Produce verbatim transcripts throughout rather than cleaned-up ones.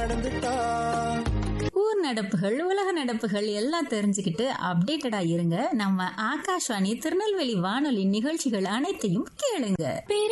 நடந்துட்டா ஊர் நடப்புகள் உலக நடப்புகள் எல்லாம் தெரிஞ்சுக்கிட்டு அப்டேட்டடா இருங்க. நம்ம ஆகாஷ்வாணி திருநெல்வேலி வானொலி நிகழ்ச்சிகள் அனைத்தையும் கேளுங்க.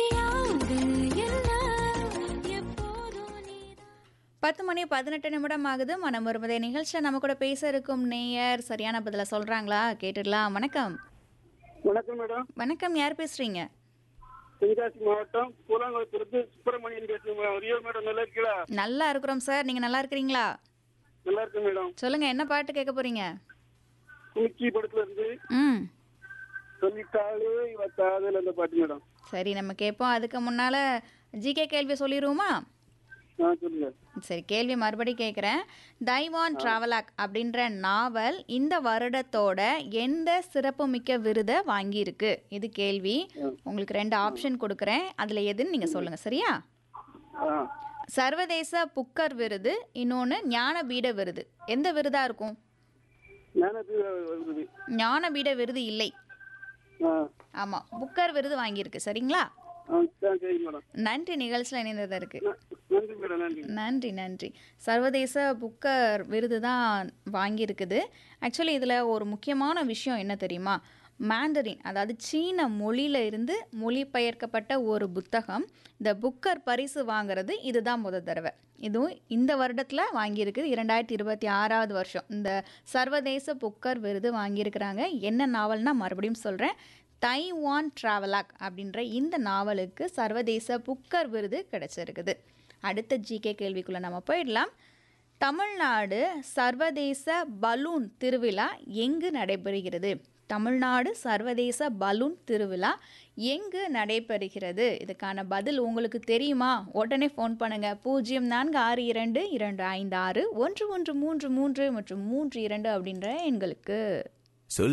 பத்து மணி பதினெட்டு நிமிடம் ஆகுது. மனம் வருவதே நிகழ்ச்சியில் நம்ம கூட பேச இருக்கும் நேயர் சரியான பதில சொல்றாங்களா கேட்டுடலாம். வணக்கம். வணக்கம் மேடம். வணக்கம், யார் பேசுறீங்க? தென்காசி மாவட்டம் கூழாங்குளத்திலிருந்து சுப்பிரமணியன் பேசுறேன். ரியோ மேடம், நல்லா இருக்கீங்களா? நல்லா இருக்கிறோம் சார், நீங்க நல்லா இருக்கிறீங்களா? நல்லா இருக்கு மேடம். சொல்லுங்க, என்ன பாட்டு கேட்க போறீங்க? குமிக்கி படத்துல இருந்து ம் சொல்லிட்டாலே இவ காதல் அந்த பாட்டு மேடம். சரி, நம்ம கேட்போம். அதுக்கு முன்னால ஜிகே கேள்வி சொல்லிடுவோமா? ஆ சொல்லுங்க. சரி, கேள்வி மறுபடியும் கேட்குறேன். தைவான் டிராவலாக் அப்படின்ற நாவல் இந்த வருடத்தோட எந்த சிறப்புமிக்க விருதை வாங்கியிருக்கு? இது கேள்வி. உங்களுக்கு ரெண்டு ஆப்ஷன் கொடுக்குறேன், அதில் எதுன்னு நீங்கள் சொல்லுங்கள், சரியா? ஆ சர்வதேச புக்கர் விருது, இன்னொன்று ஞானபீட விருது. எந்த விருதாக இருக்கும்? ஞானபீட விருது. ஞானபீட விருது இல்லை. ஆ ஆமாம், புக்கர் விருது வாங்கியிருக்கு. சரிங்களா? ஆ சரி மேடம். நன்றி, நிகழ்ச்சியில் இணைந்ததற்கு நன்றி மேடம். நன்றி நன்றி நன்றி. சர்வதேச புக்கர் விருது தான் வாங்கியிருக்குது. ஆக்சுவலி இதில் ஒரு முக்கியமான விஷயம் என்ன தெரியுமா? மேண்டரின், அதாவது சீன மொழியில இருந்து மொழிபெயர்க்கப்பட்ட ஒரு புத்தகம். இந்த புக்கர் பரிசு வாங்குறது இதுதான் முதல் தடவை. இதுவும் இந்த வருடத்தில் வாங்கியிருக்குது. இரண்டாயிரத்தி இருபத்தி ஆறாவது வருஷம் இந்த சர்வதேச புக்கர் விருது வாங்கியிருக்கிறாங்க. என்ன நாவல்னா மறுபடியும் சொல்கிறேன், தைவான் டிராவலாக் அப்படின்ற இந்த நாவலுக்கு சர்வதேச புக்கர் விருது கிடைச்சிருக்குது. அடுத்த ஜிகே கேள்விக்குள்ளே நம்ம போயிடலாம். தமிழ்நாடு சர்வதேச பலூன் திருவிழா எங்கு நடைபெறுகிறது? தமிழ்நாடு சர்வதேச பலூன் திருவிழா எங்கு நடைபெறுகிறது? இதுக்கான பதில் உங்களுக்கு தெரியுமா? உடனே ஃபோன் பண்ணுங்கள். பூஜ்ஜியம் நான்கு ஆறு இரண்டு இரண்டு ஐந்து ஆறு ஒன்று ஒன்று மூன்று மூன்று மற்றும் மூன்று இரண்டு அப்படின்ற எண்களுக்கு.